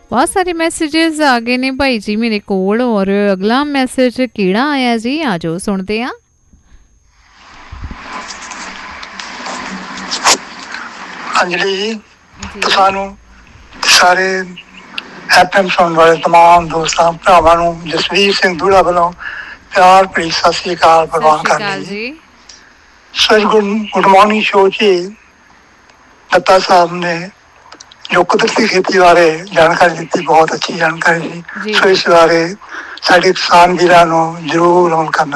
बहुत सारे मैसेजेस आ गए ने भाई जी मेरे कोल और अगला मैसेज केड़ा आया जी आ जाओ सुनते हैं। अंजलि जी जी सानू सारे एफएम सुनने वाले तमाम दोस्तों भरावां जसवीर सिंह धूड़ा वालों प्यार भरी सत श्री अकाल सत प्रवान श्री करनी अकाल जी। जी। सर गुड मॉर्निंग शो च दत्ता साहब ने जो कुदरती खेती बारे जानकारी दी बहुत अच्छी जानकारी दी। जी सो इस बारे साढ़े किसान वीरां नूं जरूर अमल करना